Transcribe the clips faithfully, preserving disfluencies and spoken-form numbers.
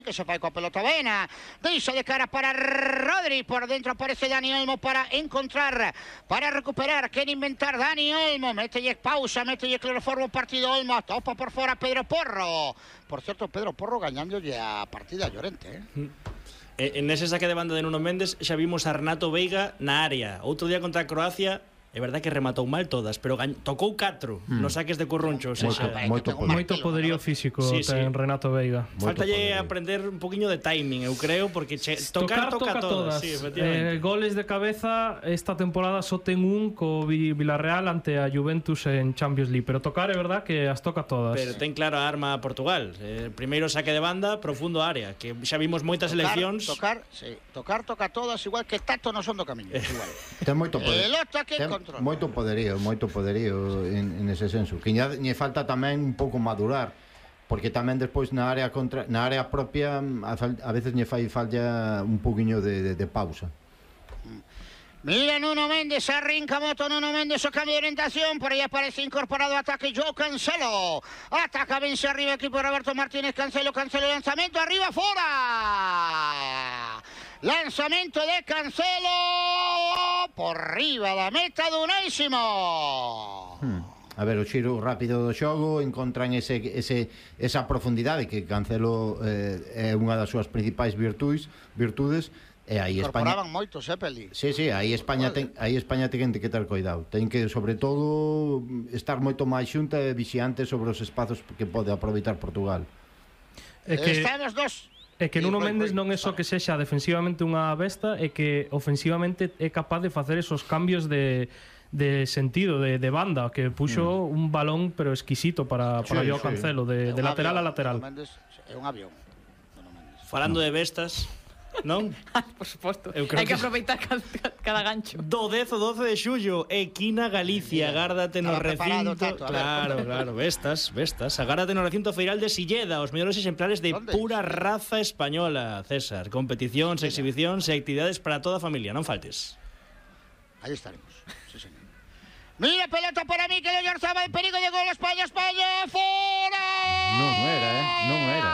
que se fai coa pelota Baena, deixa de cara para Rodri, por dentro aparece Dani Olmo para encontrar, para recuperar, quere inventar Dani Olmo, mételle pausa, mételle cloroformo partido Olmo, topa por fora Pedro Porro, por certo Pedro Porro gañándolle a partida a Llorente, eh? E, en ese saque de banda de Nuno Méndez xa vimos a Renato Veiga na área, outro día contra Croacia. É verdade que rematou mal todas, pero tocou catro mm. nos saques de Curruncho, moito, xa, moito, moito poderío físico sí, ten sí. Renato Veiga. Faltalle aprender un poquinho de timing, eu creo, porque che, tocar, tocar toca, toca todas, todas. Sí, efectivamente. Eh, goles de cabeza esta temporada só ten un co Villarreal ante a Juventus en Champions League, pero tocar é verdade que as toca todas. Pero ten claro a arma a Portugal. Eh, primeiro saque de banda, profundo área, que xa vimos moitas tocar, seleccións. Tocar, sí, tocar toca todas, igual que Tato non son do camiño, igual. Ten moito poder. Pelota que ten control. Moito poderío, moito poderío en, en ese senso. Que lle, lle falta tamén un pouco madurar, porque tamén despois na área contra, na área propia a, a veces lle fai falla un pouquiño de, de, de pausa. Mira Nuno Méndez, arrinca moto Nuno Méndez, o cambio de orientación, por aí aparece incorporado ataque Joao Cancelo, ataca, vence arriba equipo Roberto Martínez, Cancelo, Cancelo, lanzamento, arriba, fora, lanzamento de Cancelo, por riba da meta do Unésimo. Hmm. A ver, o xiro rápido do xogo, encontran ese, ese, esa profundidade que Cancelo eh, é unha das súas principais virtudes, virtudes. E aí España incorporaban moitos, eh, Peli. Sí, sí, aí España ten, aí España ten que ter cuidado. Ten que, sobre todo, estar moito máis xunta e vixiante sobre os espazos que pode aproveitar Portugal. É que estamos dos É que Nuno Méndez non é só que sexa defensivamente unha besta, é que ofensivamente é capaz de facer esos cambios de de sentido, de, de banda, que puxo mm. un balón pero exquisito para, para sí, Joao sí. Cancelo, de, de lateral avión, a lateral. É un avión. Falando de bestas, non? Por suposto, hai que aproveitar cada, cada gancho. Do dez ao doce de xullo, Equina Galicia, agárate no recinto. Tato, claro, claro, bestas, bestas. Agárate no recinto feiral de Silleda, os mellores exemplares de ¿Dónde? Pura raza española, César. Competicións, exhibicións e actividades para toda a familia, non faltes. Aí estaremos, sí, señor. Mira, pelota para mí, que Leonor Zaba, el perigo de gol, España, España, fora! Non era, eh, non era.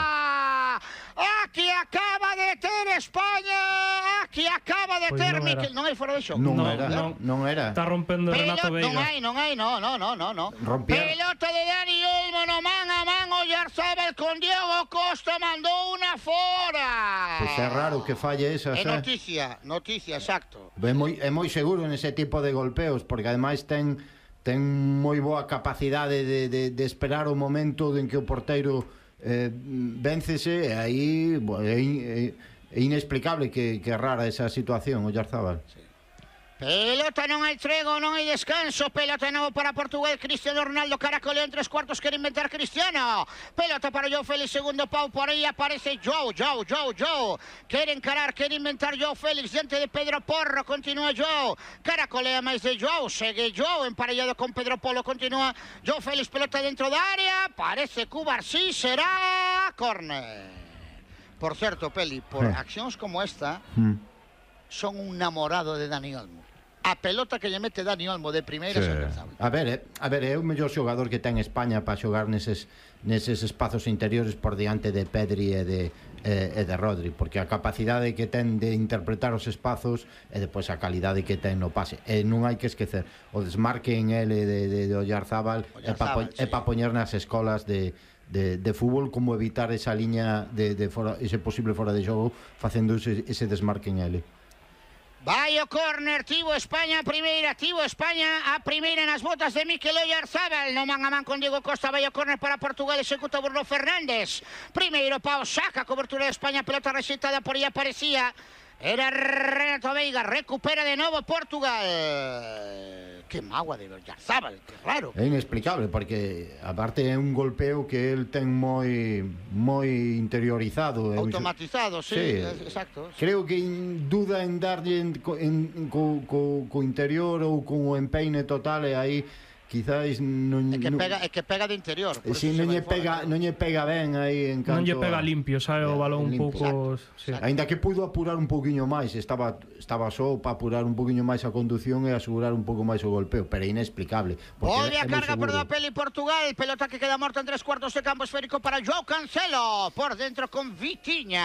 Aquí acaba de ter España, aquí acaba de pues ter non Miquel, non hai fora de xogo. Non no, era, non, non era. Está rompendo Pelota, Renato Veiga. Non hai, non hai, no, no, no, no, no. Rompier. Pelota de Dani Olmo, no man a man, Oyarzábal con Diego Costa mandou unha fora. Pois pues é raro que falle esa. É noticia, noticia, exacto. É moi, é moi seguro nese tipo de golpeos, porque ademais ten ten moi boa capacidade de, de, de esperar o momento en que o porteiro eh, véncese, e aí bueno, é, é, é inexplicable que, que é rara esa situación, Oyarzábal. Sí. Pelota, non hai trego, non hai descanso. Pelota novo para Portugal, Cristiano Ronaldo, caracoleo en tres cuartos, quere inventar Cristiano. Pelota para Joao Félix, segundo pau, por aí aparece Joao, Joao, Joao, Joao. Quere encarar, quere inventar Joao Félix, diante de Pedro Porro, continúa Joao. Caracolea máis de Joao, segue Joao, emparellado con Pedro Polo, continúa Joao Félix, pelota dentro da área, parece Cubar, sí, será córner. Por certo, Peli, por eh. accións como esta, mm. son un namorado de Dani Olmo. A pelota que lle mete Dani Olmo de primeira sí. A ver, eh, a ver, é o mellor xogador que ten España para xogar neses, neses espazos interiores por diante de Pedri e de, e, e de Rodri, porque a capacidade que ten de interpretar os espazos e depois a calidade que ten no pase. E non hai que esquecer o desmarque en ele de, de, de Oyarzábal é para sí. pa poñer nas escolas de De, de fútbol, como evitar esa liña de, de fora, ese posible fora de xogo, facendo ese, ese desmarque en ele. Vai o córner, tivo España a primeira, tivo España a primeira nas botas de Miquel Oyarzábal, no man a man con Diego Costa. Vai o córner para Portugal, executa Bruno Fernández, primeiro pau, saca cobertura de España, pelota rexeitada, por aí aparecía era Renato Veiga, recupera de novo Portugal. Que mágoa de Oyarzábal, que raro. É inexplicable, porque aparte é un golpeo que el ten moi moi interiorizado, automatizado, sí, sí, exacto. Creo que duda en darlle en, en, co, co, co interior ou con o empeine total, e aí quizás non é que pega, é que pega de interior. Si non lle pega, non lle pega ben aí en canto. Non lle pega limpio, sabe o balón un pouco, sí. Aínda que pudo apurar un poquiño máis, estaba estaba só para apurar un poquiño máis a condución e asegurar un pouco máis o golpeo, pero é inexplicable. Volve a carga por da Peli Portugal, pelota que queda morta en tres cuartos de campo, esférico para Joao Cancelo, por dentro con Vitinha.